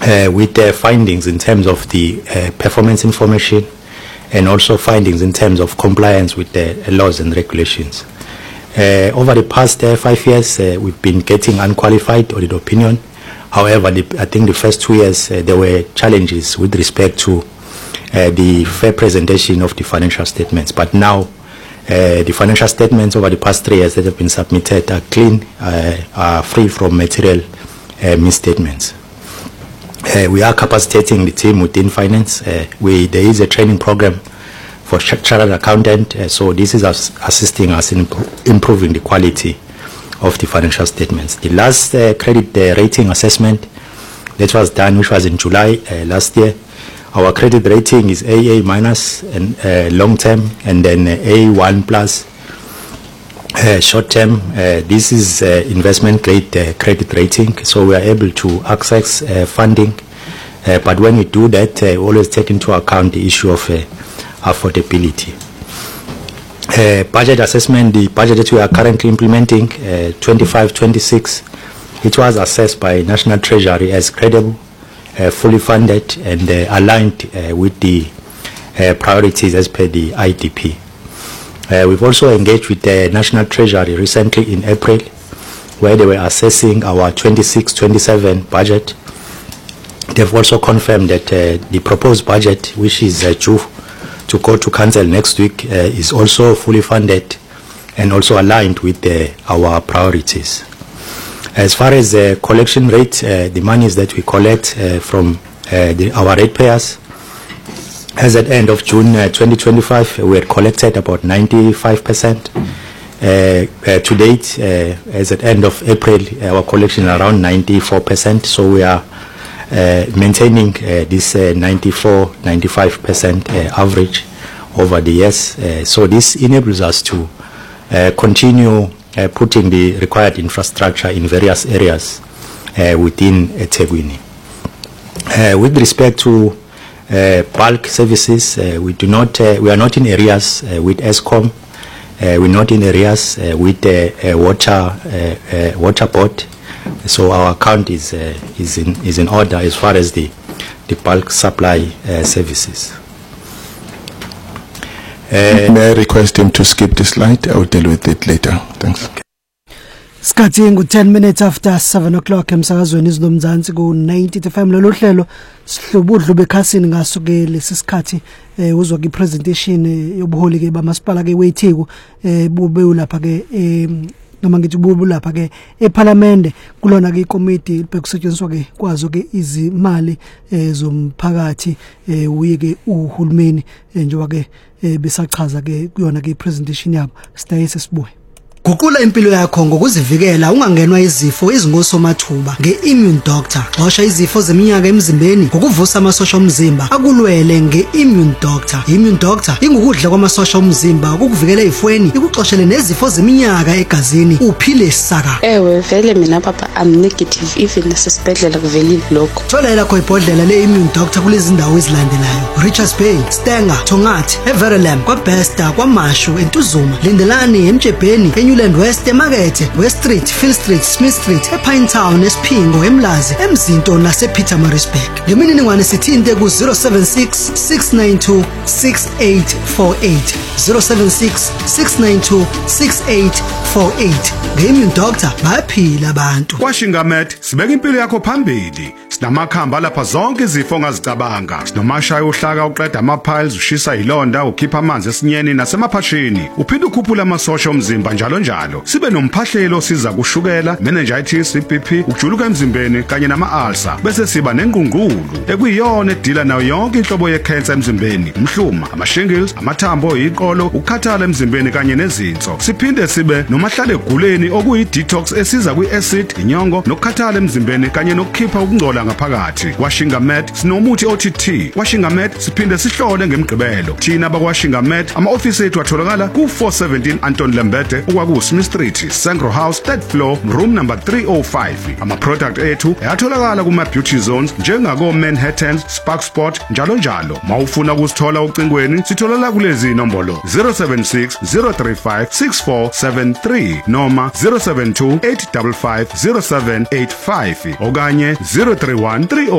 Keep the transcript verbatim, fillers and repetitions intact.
uh, with the findings in terms of the uh, performance information and also findings in terms of compliance with the laws and regulations. Uh, over the past uh, five years, uh, we've been getting unqualified audit opinion. However, the, I think the first two years uh, there were challenges with respect to uh, the fair presentation of the financial statements. But now, uh, the financial statements over the past three years that have been submitted are clean, uh, are free from material uh, misstatements. Uh, we are capacitating the team within finance. Uh, we, there is a training program for chartered accountant, uh, so this is us assisting us in imp improving the quality of the financial statements. The last uh, credit uh, rating assessment that was done, which was in July uh, last year, our credit rating is A A minus and uh, long term, and then uh, A one plus uh, short term. Uh, this is uh, investment grade uh, credit rating, so we are able to access uh, funding. Uh, but when we do that, uh, always take into account the issue of uh, affordability. Uh, budget assessment, the budget that we are currently implementing, uh, twenty-five twenty-six, it was assessed by National Treasury as credible, uh, fully funded, and uh, aligned uh, with the uh, priorities as per the I D P. Uh, we've also engaged with the National Treasury recently in April, where they were assessing our twenty-six twenty-seven budget. They've also confirmed that uh, the proposed budget, which is uh, due to go to council next week, uh, is also fully funded and also aligned with uh, our priorities. As far as the uh, collection rate, uh, the monies that we collect uh, from uh, the, our ratepayers, as at end of June uh, twenty twenty-five, we had collected about ninety-five percent. Uh, uh, to date, uh, as at end of April, our collection is around ninety-four percent. So we are uh, maintaining uh, this uh, ninety-four, ninety-five percent uh, average over the years. Uh, so this enables us to uh, continue uh, putting the required infrastructure in various areas uh, within eThekwini. Uh, with respect to uh, bulk services, uh, we do not, uh, we are not in areas uh, with ESCOM. Uh, we're not in areas uh, with uh, uh, water, uh, uh, water board. So our account is uh, is in is in order as far as the the bulk supply uh, services. Uh, May I request him to skip the slide? I will deal with it later. Thanks. Okay. Skathi ngu ten minutes after seven o'clock emsakazweni izinomzansi ku ninety F M. Lolu hlelo sihlubudlu bekhasini ngasuke lesisikhathi eh uzwa ki presentation yobuholi ke bamasipala ke weTheku eh bube ulapha ke noma ngithi bube ulapha ke eParliament kulona ke ikomiti bekusetshenziswa ke kwazo ke izimali zomphakathi uye ke uhulumeni njengoba ke besachaza ke kuyona ke presentation yabo sitayise sibuye. Guqula impilo yakho ngokuzivikela ungangenwa izifo ezingosomathuba nge-Immune Doctor. Xosha izifo zeminyaka emzimbeni ngokuvusa amasosha omzimba akulwele nge-Immune Doctor. Immune Doctor ingukudla kwamasosha omzimba ukukuvikela ifweni ikuxoshele nezifo zeminyaka egazini uphile saka. Ewe vele mina papa I'm negative even nasesibhedlela kuvelile lokho. Thola lakho ibhodlela le-Immune Doctor kulezi ndawo ezilandelayo: Richards Bay, Stenger, Tongathi, Everlam, kwaBesta, kwaMashu, eNtuzuma, Lindelani, eMtshebheni, Newland West, eMakethe, West Street, Phil Street, Smith Street, ePine Town, eSphingo, eMlazi, eMzinto nasePietermaritzburg. Ngemininingwane sithinte ku zero seven six six nine two six eight four eight zero seven six six nine two six eight four eight. Nge-Immune Doctor bayaphila abantu. KwaShingamed sibeka impilo yakho phambili. Sinamakhamba lapha zonke izifo ongazicabanga. Sinomashaya uhlaka uqeda ama-piles, ushisa ilonda, ukhipha amanzi esinyeni nasemaphashini. Uphinde ukhuphula amasosha omzimba njalo njalo. Sibe nomphahlelo osiza kushukela, meningitis, B P, ukujuluka emzimbeni kanye nama-ulcer. Bese siba nengqungqulu ekuyiyona edila nayo yonke inhlobo ye-cancer emzimbeni. Umhluma, ama-shingles, amathambo, iqolo, ukukhathala emzimbeni kanye nezinso. Siphinde sibe nomahlale eguleni okuyi-detox esiza kwi-acid, inyongo, nokukhathala emzimbeni kanye nokukhipha ukungcola ngaphakathi. KwaShingamed sinomuthi O T T. KwaShingamed siphinde sihlole ngemgqibelo. Thina bakwaShingamed ama-ofisi ethu atholakala ku four seventeen Anton Lembede okwaku Smith Street, Sangro House, third floor, room number three oh five. Ama-product ethu ayatholakala kuma-beauty zones njengako Manhattans, Spark Spot njalo njalo. Mawufuna kusithola ucingweni sitholala kulezi inombolo zero seven six zero three five six four seven three noma zero seven two eight five five zero seven eight five okanye zero three one three